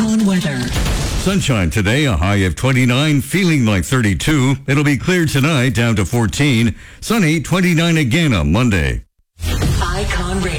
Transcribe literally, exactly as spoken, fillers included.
Icon weather. Sunshine today, a high of twenty-nine, feeling like thirty-two. It'll be clear tonight, down to fourteen. Sunny, twenty-nine again on Monday. Icon Radio.